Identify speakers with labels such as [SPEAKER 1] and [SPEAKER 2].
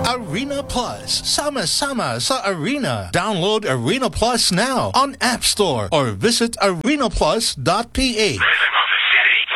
[SPEAKER 1] Arena Plus. Sama-sama sa Arena. Download Arena Plus now on App Store or visit arenaplus.ph.